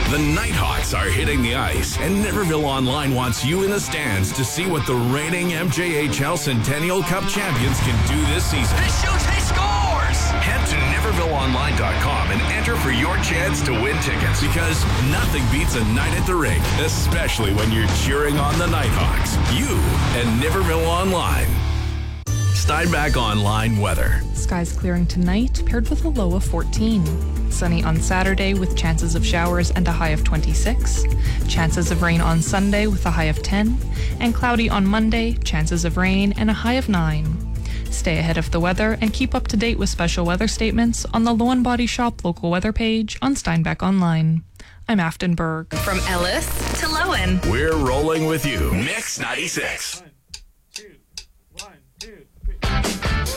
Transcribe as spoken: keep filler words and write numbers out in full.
The Nighthawks are hitting the ice, and Niverville Online wants you in the stands to see what the reigning M J H L Centennial Cup champions can do this season. He shoots, he scores! Head to Niverville Online dot com and enter for your chance to win tickets, because nothing beats a night at the rink, especially when you're cheering on the Nighthawks. You and Niverville Online. Steinbach Online weather. Skies clearing tonight, paired with a low of fourteen. Sunny on Saturday with chances of showers and a high of twenty-six. Chances of rain on Sunday with a high of ten. And cloudy on Monday, chances of rain and a high of nine. Stay ahead of the weather and keep up to date with special weather statements on the Low and Body Shop local weather page on Steinbach Online. I'm Afton Berg. From Ellis to Lowen. We're rolling with you. Mix ninety-six.